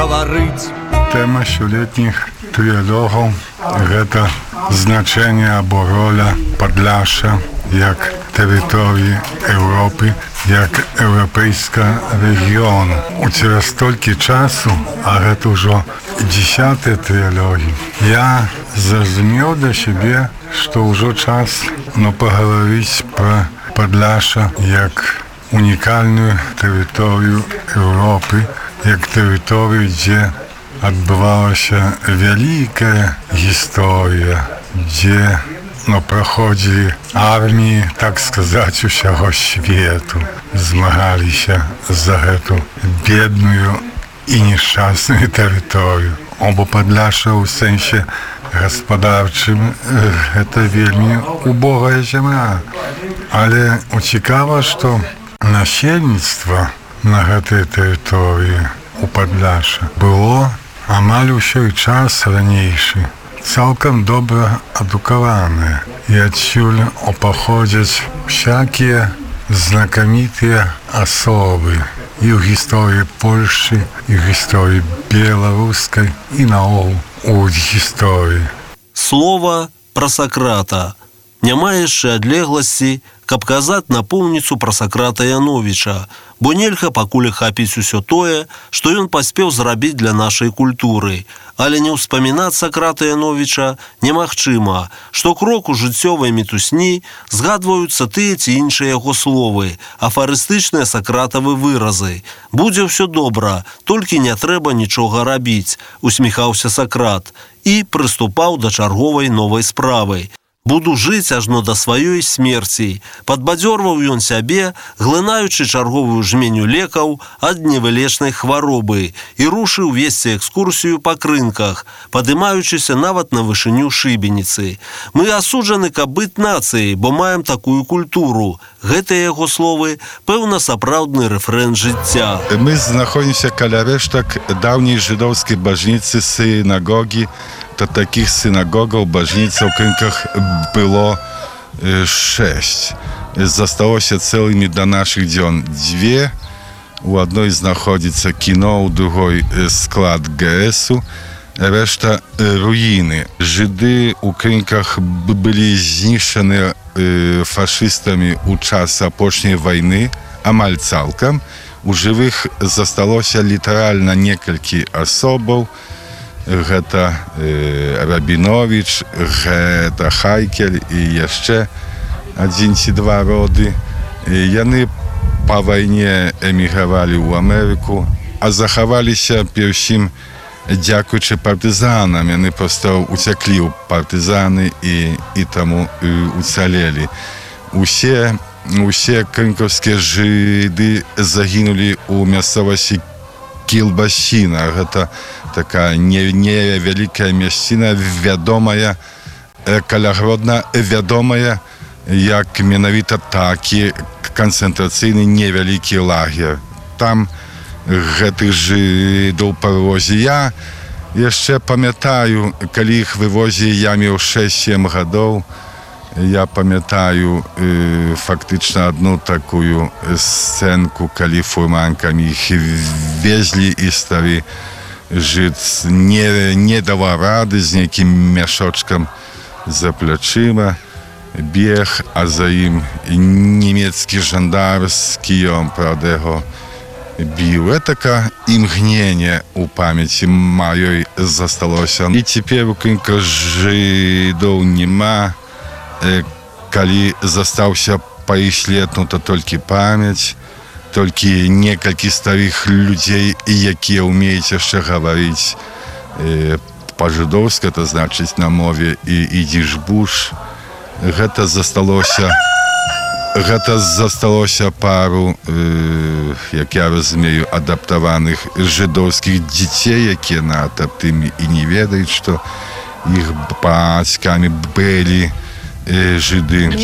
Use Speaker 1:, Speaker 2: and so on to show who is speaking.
Speaker 1: гаварыць.
Speaker 2: Тэма сёлетніх трыялогаў – гэта значэнне або роля Падляшша як тэрыторыі Еўропы, як еўрапейскага рэгіёну. Цераз столькі часу, а гэта ўжо 10-е трыялогі, я зразумеў для сябе, што ўжо час пагаварыць пра Падляшша як унікальную тэрыторыю Еўропы, як тэрыторыю, дзе адбывалася вялікая гісторыя, дзе праходзілі арміі, так сказаць, усяго свету, змагаліся за гэту бедную і нешчасную тэрыторыю. Оба Падляшша ў сэнсе гаспадарчым гэта вельмі убогая зямля. Але цікава, што насельніцтва на гэтай тэрыторыі у Падляшша было амаль усёй час ранейшы цалкам добра адукаваныя, і адсюль паходзяць всякія знакамітыя асобы і ў гісторыі Польшчы, і ў гісторыі беларускай, і наогул у гісторыі.
Speaker 3: Слова пра Сакрата. Няма яшчэ адлегласці, каб казаць напоўніцу пра Сакрата Яновіча, бо нельга пакуль ахапіць усё тое, што ён паспеў зрабіць для нашай культуры. Але не ўспамінаць Сакрата Яновіча немагчыма, што крок у жыццёвай мітусні згадваюцца тыя ці іншыя яго словы, афарыстычныя сакратавы выразы. «Будзе ўсё добра, толькі не трэба нічога рабіць», усміхаўся Сакрат і прыступаў да чарговай новай справы. «Буду жыць ажно да сваёй смерці», падбадзёрваў ён сябе, глынаючы чарговую жменю лекаў ад невылечнай хваробы, і рушыў весці экскурсію па крынках, падымаючыся нават на вышыню шыбеніцы. «Мы асуджаны, каб быць нацыяй, бо маем такую культуру». Гэтыя яго словы, пэўна, сапраўдны рэфрэн жыцця.
Speaker 4: Мы знаходзімся каля рэштак даўняй жыдоўскай бажніцы сінагогі. То таких синагогаў, бажніц у крынках было 6. Засталося цэлымі да нашых дзён 2. У адной знаходзіцца кіно, у другой склад ГСу, рэшта руіны. Жыды у крынках былі знішчаны фашыстамі ў час апошняй вайны, амаль цалкам. У жывых засталося літаральна некалькі асобаў. Гэта Рабіновіч, гэта Хайкель і яшчэ 1 ці 2 роды. Яны па вайне эмігравалі ў Амерыку, а захаваліся першым дзякуючы партызанам. Яны проста уцяклі ў партызаны і таму уцалелі. Усе крынкаўскія жыды загінулі ў мясцовасці Кілбасіна. Гэта такая невялікая мясціна, вядомая, каля Гродна, вядомая як менавіта такі канцэнтрацыйны невялікі лагер. Там гэтых жыдоў парвозі. Я яшчэ памятаю, калі іх вывозілі, я меў 6-7 гадоў. Я памятаю фактычна адну такую сцэнку, калі фурманкамі іх везлі, і стары жыд не даваў рады, з нейкім мяшочкам за плячыма бег, а за ім нямецкі жандар з кіём, правда, яго біў. Этака імгненне ў памяці маёй засталося. І цяпер у крынках жыдоў няма. Калі застаўся па іх след, то толькі памяць, толькі некалькі старых людзей, якія ўмеюць яшчэ гаварыць па-жыдоўску, это значыць на мове ідзіш-буш. Гэта засталося пару, як я разумею, адаптаваных жыдоўскіх дзяцей, якія нават аб тым і не ведаюць, што іх бацькамі былі жиды.